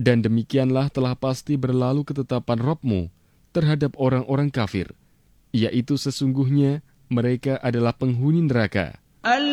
Dan demikianlah telah pasti berlalu ketetapan Rabb-Mu terhadap orang-orang kafir, yaitu sesungguhnya mereka adalah penghuni neraka.